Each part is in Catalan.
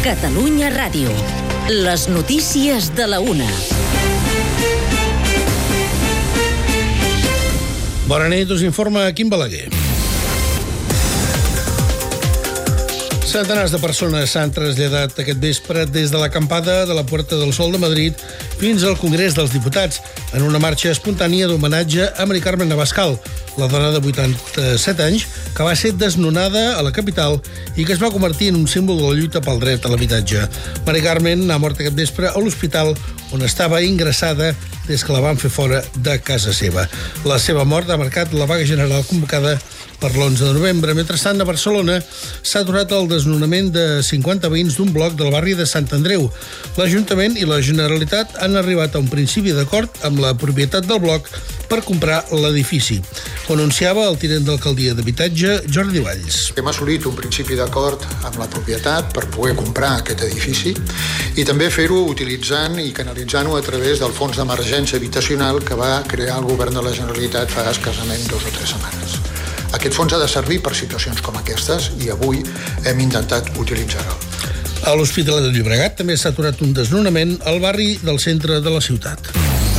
Catalunya Ràdio. Les notícies de la 1. Bona nit, us informa Quim Balaguer. Centenars de persones s'han traslladat aquest vespre des de l'acampada de la Puerta del Sol de Madrid fins al Congrés dels Diputats, en una marxa espontània d'homenatge a Mari Carmen Abascal, la dona de 87 anys que va ser desnonada a la capital i que es va convertir en un símbol de la lluita pel dret a l'habitatge. Mari Carmen ha mort aquest vespre a l'hospital on estava ingressada des que la van fer fora de casa seva. La seva mort ha marcat la vaga general convocada per l'11 de novembre. Mentrestant, a Barcelona s'ha aturat el desnonament de 50 veïns d'un bloc del barri de Sant Andreu. L'Ajuntament i la Generalitat han arribat a un principi d'acord amb la propietat del bloc per comprar l'edifici. Ho anunciava el tinent d'alcaldia d'habitatge, Jordi Valls. Hem assolit un principi d'acord amb la propietat per poder comprar aquest edifici i també fer-ho utilitzant i canalitzant-ho a través del fons d'emergència habitacional que va crear el govern de la Generalitat fa escassament 2 o 3 setmanes. Aquest fons ha de servir per situacions com aquestes i avui hem intentat utilitzar-lo. A l'Hospitalet de Llobregat també s'ha aturat un desnonament al barri del centre de la ciutat.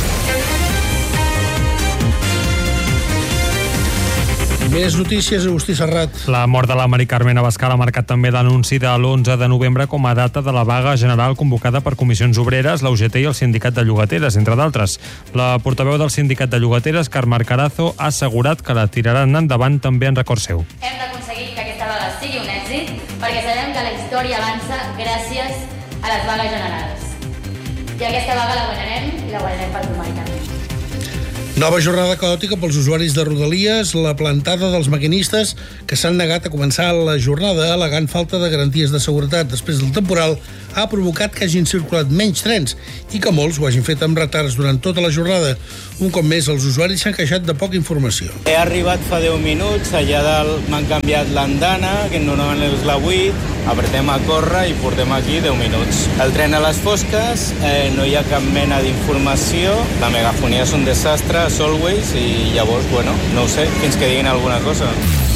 Més notícies, Agustí Serrat. La mort de la Mari Carmen Abascal ha marcat també l'anunci de l'11 de novembre com a data de la vaga general convocada per comissions obreres, la UGT i el Sindicat de Llogateres, entre d'altres. La portaveu del Sindicat de Llogateres, Carme Carazo, ha assegurat que la tiraran endavant també en record seu. Hem d'aconseguir que aquesta vaga sigui un èxit perquè sabem que la història avança gràcies a les vagues generals. I aquesta vaga la guanyarem i la guanyarem per Mari Carmen. Nova jornada caòtica pels usuaris de Rodalies, la plantada dels maquinistes que s'han negat a començar la jornada al·legant falta de garanties de seguretat després del temporal ha provocat que hagin circulat menys trens i que molts ho hagin fet amb retards durant tota la jornada. Un cop més, els usuaris s'han queixat de poca informació. He arribat fa 10 minuts, allà dalt m'han canviat l'andana, que normalment és la 8, apretem a córrer i portem aquí 10 minuts. El tren a les fosques, no hi ha cap mena d'informació, la megafonia és un desastre, always, i llavors, no ho sé, fins que diguin alguna cosa.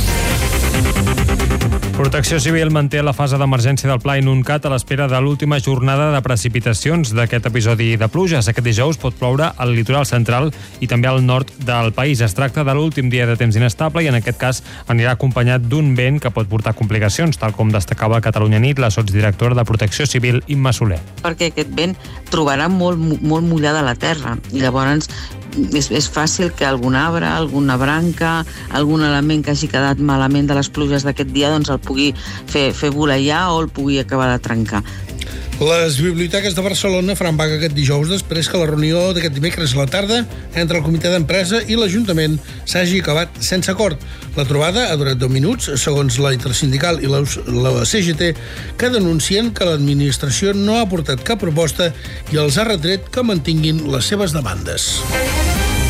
Protecció Civil manté la fase d'emergència del Pla Inuncat a l'espera de l'última jornada de precipitacions d'aquest episodi de pluges. Aquest dijous pot ploure al litoral central i també al nord del país. Es tracta de l'últim dia de temps inestable i en aquest cas anirà acompanyat d'un vent que pot portar complicacions, tal com destacava a Catalunya Nit la sotsdirectora de Protecció Civil, Imma Soler. Perquè aquest vent trobarà molt mullada la terra i llavors és fàcil que algun arbre, alguna branca, algun element que hagi quedat malament de les pluges d'aquest dia doncs el pugui fer voleiar o el pugui acabar de trencar. Les biblioteques de Barcelona faran vaga aquest dijous després que la reunió d'aquest dimecres a la tarda entre el comitè d'empresa i l'Ajuntament s'hagi acabat sense acord. La trobada ha durat 10 minuts, segons la Intersindical i la CGT, que denuncien que l'administració no ha aportat cap proposta i els ha retret que mantinguin les seves demandes.